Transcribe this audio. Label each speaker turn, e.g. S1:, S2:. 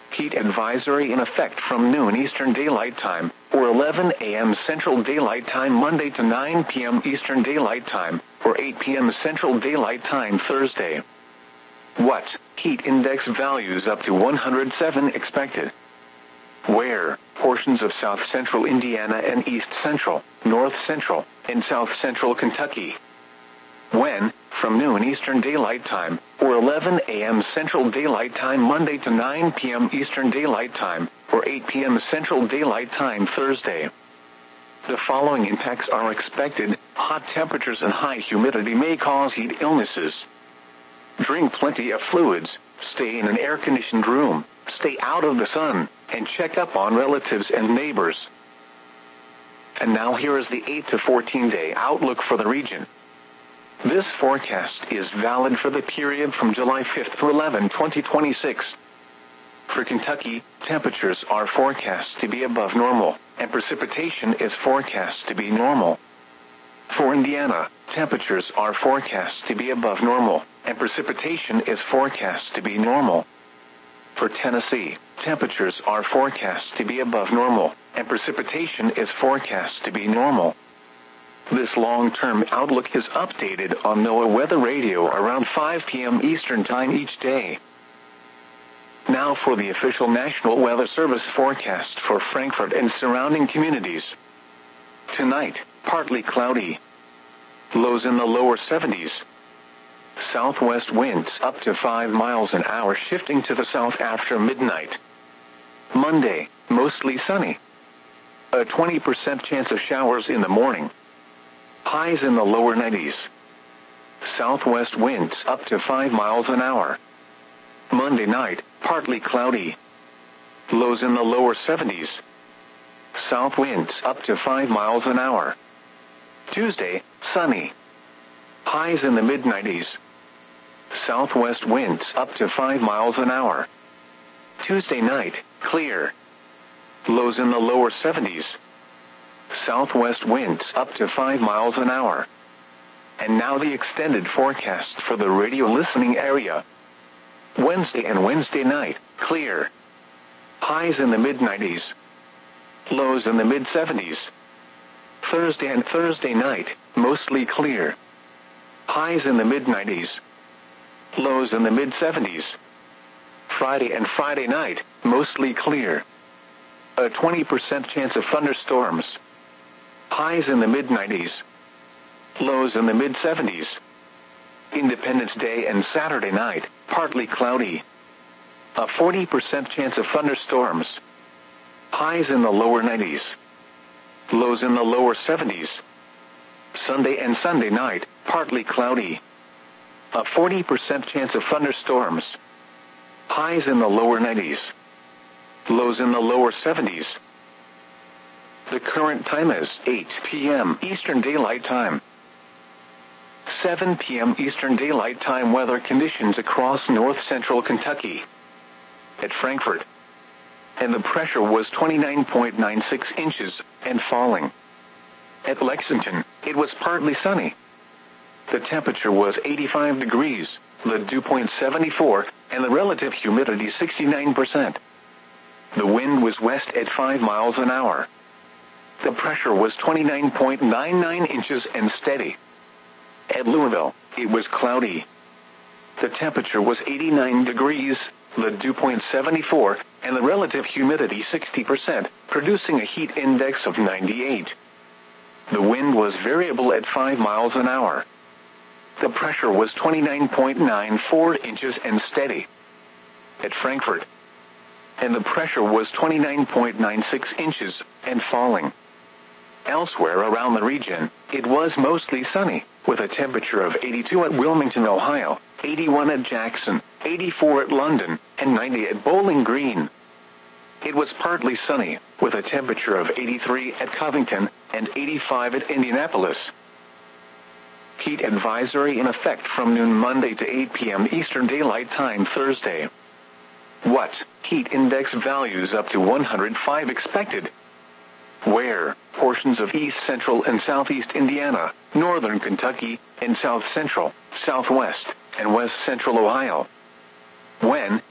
S1: Heat advisory in effect from noon Eastern Daylight Time, or 11 a.m. Central Daylight Time Monday to 9 p.m. Eastern Daylight Time, or 8 p.m. Central Daylight Time Thursday. What? Heat index values up to 107 expected. Where? Portions of south central Indiana and east central, north central, and south central Kentucky. When? From noon Eastern Daylight Time, or 11 a.m. Central Daylight Time Monday to 9 p.m. Eastern Daylight Time, or 8 p.m. Central Daylight Time Thursday. The following impacts are expected. Hot temperatures and high humidity may cause heat illnesses. Drink plenty of fluids, stay in an air-conditioned room, stay out of the sun, and check up on relatives and neighbors. And now here is the 8 to 14-day outlook for the region. This forecast is valid for the period from July 5 to 11, 2026. For Kentucky, temperatures are forecast to be above normal, and precipitation is forecast to be normal. For Indiana, temperatures are forecast to be above normal, and precipitation is forecast to be normal. For Tennessee, temperatures are forecast to be above normal, and precipitation is forecast to be normal. This long-term outlook is updated on NOAA Weather Radio around 5 p.m. Eastern Time each day. Now for the official National Weather Service forecast for Frankfort and surrounding communities. Tonight, partly cloudy. Lows in the lower 70s. Southwest winds up to 5 miles an hour shifting to the south after midnight. Monday, mostly sunny. A 20% chance of showers in the morning. Highs in the lower 90s. Southwest winds up to 5 miles an hour. Monday night, partly cloudy. Lows in the lower 70s. South winds up to 5 miles an hour. Tuesday, sunny. Highs in the mid-90s. Southwest winds up to 5 miles an hour. Tuesday night, clear. Lows in the lower 70s. Southwest winds up to 5 miles an hour. And now the extended forecast for the radio listening area. Wednesday and Wednesday night, clear. Highs in the mid-90s. Lows in the mid-70s. Thursday and Thursday night, mostly clear. Highs in the mid-90s. Lows in the mid-70s. Friday and Friday night, mostly clear. A 20% chance of thunderstorms. Highs in the mid-90s. Lows in the mid-70s. Independence Day and Saturday night, partly cloudy. A 40% chance of thunderstorms. Highs in the lower 90s. Lows in the lower 70s. Sunday and Sunday night, partly cloudy. A 40% chance of thunderstorms. Highs in the lower 90s. Lows in the lower 70s. The current time is 8 p.m. Eastern Daylight Time. 7 p.m. Eastern Daylight Time weather conditions across north central Kentucky. At Frankfort. And the pressure was 29.96 inches and falling. At Lexington, it was partly sunny. The temperature was 85 degrees, the dew point 74, and the relative humidity 69%. The wind was west at 5 miles an hour. The pressure was 29.99 inches and steady. At Louisville, it was cloudy. The temperature was 89 degrees, the dew point 74, and the relative humidity 60%, producing a heat index of 98. The wind was variable at 5 miles an hour. The pressure was 29.94 inches and steady. At Frankfort. And the pressure was 29.96 inches and falling. Elsewhere around the region, it was mostly sunny, with a temperature of 82 at Wilmington, Ohio, 81 at Jackson, 84 at London, and 90 at Bowling Green. It was partly sunny, with a temperature of 83 at Covington and 85 at Indianapolis. Heat advisory in effect from noon Monday to 8 p.m. Eastern Daylight Time Thursday. What? Heat index values up to 105 expected. Where? Portions of east central and southeast Indiana, northern Kentucky, and south central, southwest, and west central Ohio. When?